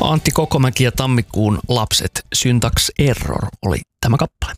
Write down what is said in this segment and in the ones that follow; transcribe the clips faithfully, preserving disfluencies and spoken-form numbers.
Antti Kokomäki ja Tammikuun lapset, Syntax Error oli tämä kappale.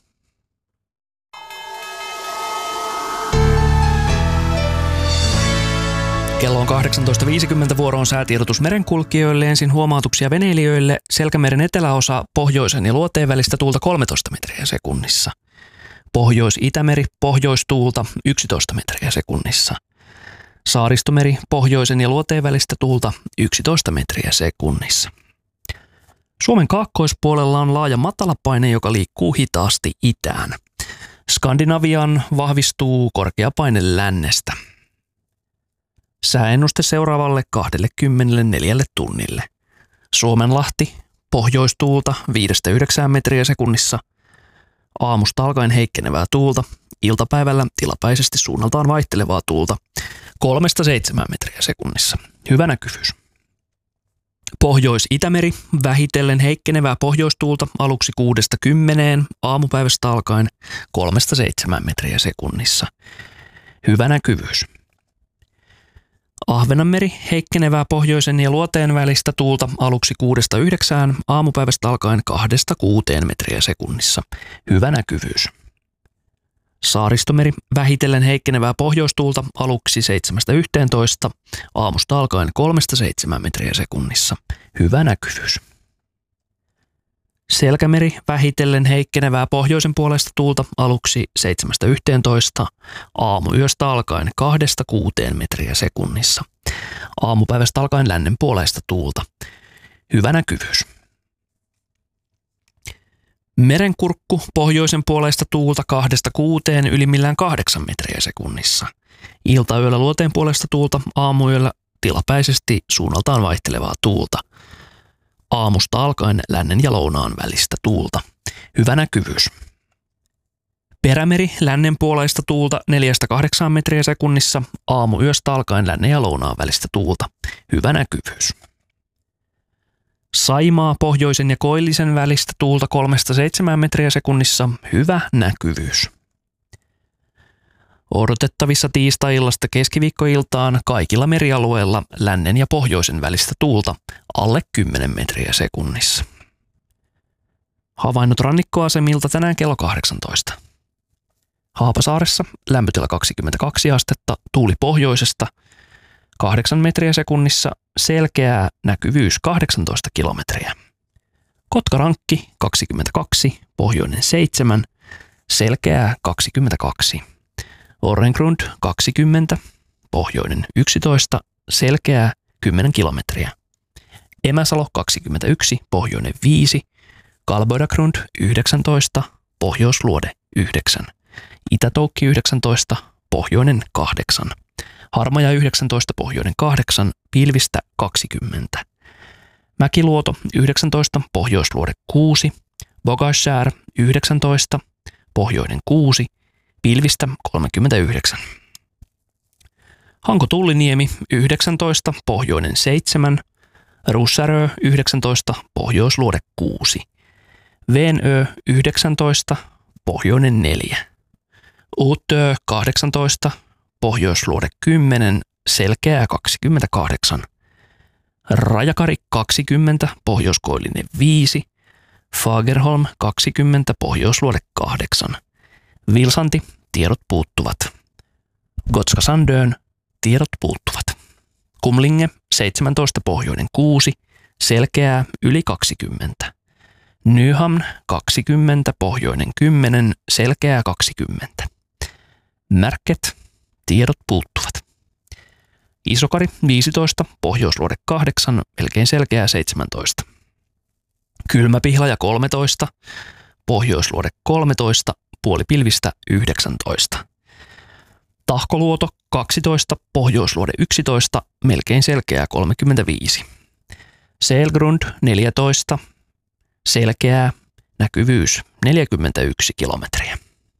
Kello on kahdeksantoista viisikymmentä, vuoroon säätiedotus merenkulkijoille. Ensin huomautuksia veneilijöille. Selkämeren eteläosa pohjoisen ja luoteen välistä tuulta kolmetoista metriä sekunnissa. Pohjois-Itämeri pohjoistuulta yksitoista metriä sekunnissa. Saaristomeri pohjoisen ja luoteen välistä tuulta yksitoista metriä sekunnissa. Suomen kaakkoispuolella on laaja matalapaine, joka liikkuu hitaasti itään. Skandinaviaan vahvistuu korkeapaine lännestä. Sääennuste seuraavalle kaksikymmentäneljä tunnille. Suomenlahti pohjoistuulta viidestä yhdeksään metriä sekunnissa. Aamusta alkaen heikkenevää tuulta. Iltapäivällä tilapäisesti suunnaltaan vaihtelevaa tuulta kolmesta seitsemään metriä sekunnissa. Hyvä näkyvyys. Pohjois-Itämeri vähitellen heikkenevää pohjoistuulta aluksi kuudesta kymmeneen, aamupäivästä alkaen kolmesta seitsemään metriä sekunnissa. Hyvä näkyvyys. Ahvenanmeri heikkenevää pohjoisen ja luoteen välistä tuulta aluksi kuudesta yhdeksään, aamupäivästä alkaen kahdesta kuuteen metriä sekunnissa. Hyvä näkyvyys. Saaristomeri vähitellen heikkenevää pohjoistuulta aluksi seitsemästä yhteentoista, aamusta alkaen kolmesta seitsemään metriä sekunnissa. Hyvä näkyvyys. Selkämeri vähitellen heikkenevää pohjoisen puolesta tuulta aluksi seitsemästä yhteentoista, aamuyöstä alkaen kahdesta kuuteen metriä sekunnissa. Aamupäivästä alkaen lännen puoleista tuulta. Hyvä näkyvyys. Merenkurkku pohjoisen puoleista tuulta kahdesta kuuteen, ylimmillään kahdeksan metriä sekunnissa. Iltayöllä luoteen puolesta tuulta, aamuyöllä tilapäisesti suunnaltaan vaihtelevaa tuulta. Aamusta alkaen lännen ja lounaan välistä tuulta. Hyvä näkyvyys. Perämeri lännen puoleista tuulta neljästä kahdeksaan metriä sekunnissa, aamuyöstä alkaen lännen ja lounaan välistä tuulta. Hyvä näkyvyys. Saimaa pohjoisen ja koillisen välistä tuulta kolmesta seitsemään metriä sekunnissa. Hyvä näkyvyys. Odotettavissa tiistai-illasta keskiviikkoiltaan kaikilla merialueilla lännen ja pohjoisen välistä tuulta alle kymmenen metriä sekunnissa. Havainnot rannikkoasemilta tänään kello kahdeksantoista. Haapasaaressa lämpötila kaksikymmentäkaksi astetta, tuuli pohjoisesta kahdeksan metriä sekunnissa, selkeää näkyvyys kahdeksantoista kilometriä. Kotkarankki kaksikymmentäkaksi, pohjoinen seitsemän, selkeää kaksikymmentäkaksi. Orrengrund kaksikymmentä, pohjoinen yksitoista, selkeää kymmenen kilometriä. Emäsalo kaksikymmentäyksi, pohjoinen viisi, Kalboidagrund yhdeksäntoista, pohjoisluode yhdeksän. Itätoukki yhdeksäntoista, pohjoinen kahdeksan. Harmaja yhdeksäntoista, pohjoinen kahdeksan, pilvistä kaksikymmentä. Mäkiluoto yhdeksäntoista, pohjoisluode kuusi, Bogaskär yhdeksäntoista, pohjoinen kuusi, pilvistä kolmekymmentäyhdeksän. Hanko-Tulliniemi yhdeksäntoista, pohjoinen seitsemän, Russärö yhdeksäntoista, pohjoisluode kuusi, Veenö yhdeksäntoista, pohjoinen neljä, Uutö kahdeksantoista, pohjoisluode kymmenen, selkeää kaksikymmentäkahdeksan, Rajakari kaksikymmentä, pohjoiskoillinen viisi, Fagerholm kaksikymmentä, pohjoisluode kahdeksan, Vilsanti, tiedot puuttuvat. Gotska Sandön, tiedot puuttuvat. Kumlinge seitsemäntoista, pohjoinen kuusi, selkeää yli kaksikymmentä. Nyhamn kaksikymmentä, pohjoinen kymmenen, selkeää kaksikymmentä. Märket, tiedot puuttuvat. Isokari viisitoista, pohjoisluode kahdeksan, melkein selkeää seitsemäntoista. Kylmäpihlaja kolmetoista, pohjoisluode kolmetoista, puolipilvistä yhdeksäntoista. Tahkoluoto kaksitoista, pohjoisluode yksitoista, melkein selkeää kolmekymmentäviisi. Selgrund neljätoista, selkeää, näkyvyys neljäkymmentäyksi kilometriä.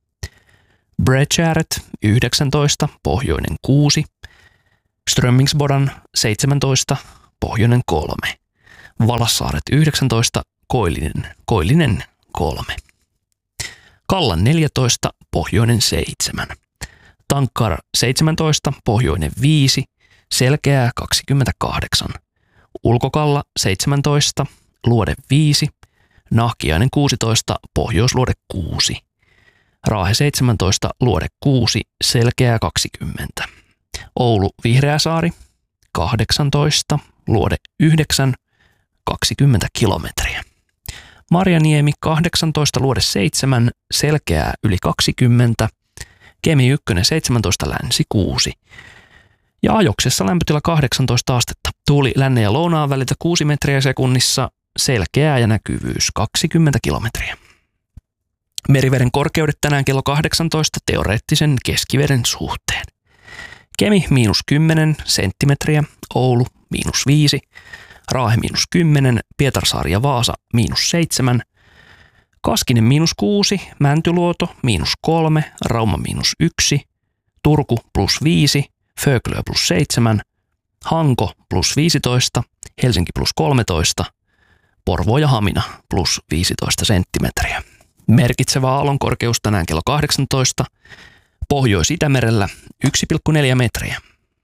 Bredgäret yhdeksäntoista, pohjoinen kuusi, Strömmingsbodan seitsemäntoista, pohjoinen kolme, Valassaaret yhdeksäntoista, koillinen, koillinen kolme. Kallan neljätoista, pohjoinen seitsemän. Tankkar seitsemäntoista, pohjoinen viisi, selkeää kaksikymmentäkahdeksan. Ulkokalla seitsemäntoista, luode viisi, Nahkiainen kuusitoista, pohjoisluode kuusi, Raahe seitsemäntoista, luode kuusi, selkeää kaksikymmentä, Oulu Vihreäsaari kahdeksantoista, luode yhdeksän, kaksikymmentä kilometriä. Marjaniemi kahdeksantoista, luode seitsemän, selkeää yli kaksikymmentä, Kemi yksi seitsemäntoista, länsi kuusi. Ja Ajoksessa lämpötila kahdeksantoista astetta. Tuuli lännen ja lounaan väliltä kuusi metriä sekunnissa, selkeää ja näkyvyys kaksikymmentä kilometriä. Meriveden korkeudet tänään kello kahdeksantoista teoreettisen keskiveden suhteen. Kemi miinus kymmenen senttimetriä, Oulu miinus viisi, Raahe miinus kymmenen, Pietarsaari ja Vaasa miinus seitsemän, Kaskinen miinus kuusi, Mäntyluoto miinus kolme, Rauma miinus yksi, Turku plus viisi, Föglö plus seitsemän, Hanko plus viisitoista, Helsinki plus kolmetoista, Porvoo ja Hamina plus viisitoista senttimetriä. Merkitsevä aallon korkeus tänään kello kahdeksantoista, Pohjois-Itämerellä yksi pilkku neljä metriä.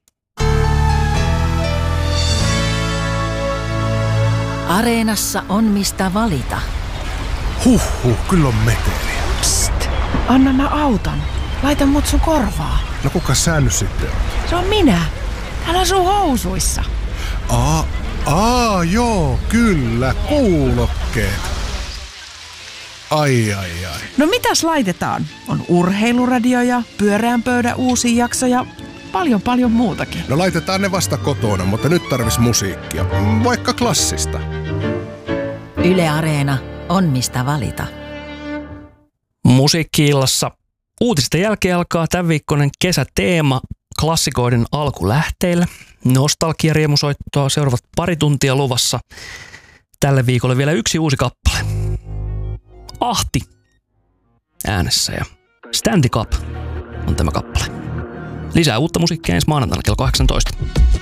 Areenassa on mistä valita. Huhhuh, kyllä on meteliä. Psst, anna mä auton. Laita mut sun korvaa. No kuka sä nyt sitten on? Se on minä. Täällä on sun housuissa. Aa, aa, joo, kyllä, kuulokkeet. Ai, ai, ai. No mitäs laitetaan? On urheiluradio ja pyöreän pöydän uusi jakso ja paljon paljon muutakin. No laitetaan ne vasta kotona, mutta nyt tarvis musiikkia. Vaikka klassista. Yle Areena on mistä valita. Musiikki-illassa uutisten jälkeen alkaa tämän viikkoinen kesäteema klassikoiden alkulähteillä. Nostalgia-riemusoittoa seuraavat pari tuntia luvassa. Tälle viikolle vielä yksi uusi kappale. Ahti äänessä ja Stanley Cup on tämä kappale. Lisää uutta musiikkia ensi maanantaina kello kahdeksantoista.